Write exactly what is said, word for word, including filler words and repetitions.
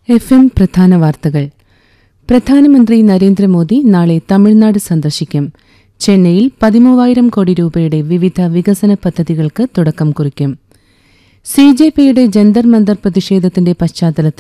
F M പ്രധാന വാർത്തകൾ. പ്രധാനമന്ത്രി നരേന്ദ്രമോദി നാളെ തമിഴ്നാട് സന്ദർശിക്കും. ചെന്നൈയിൽ പതിമൂവായിരം കോടി രൂപയുടെ വിവിധ വികസന പദ്ധതികൾക്ക് തുടക്കം കുറിക്കും. സി ജെ പിയുടെ ജന്തർ മന്ദർ പ്രതിഷേധത്തിന്റെ പശ്ചാത്തലത്തിൽ